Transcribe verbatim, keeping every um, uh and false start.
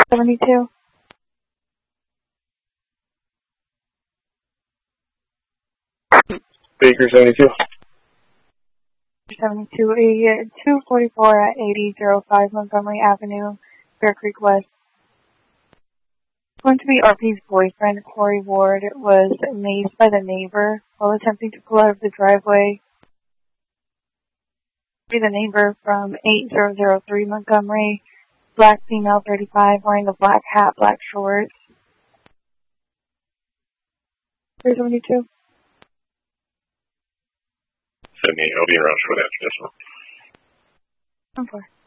seventy-two. Baker seventy-two. seventy-two, a two forty-four at eighty oh five Montgomery Avenue, Bear Creek West. Going to be R P's boyfriend, Corey Ward, was amazed by the neighbor while attempting to pull out of the driveway. The neighbor from eight thousand three Montgomery, black female, thirty-five, wearing a black hat, black shorts. three seventy-two. seventy-eight, I'll be around for that. Decimal. I'm sorry.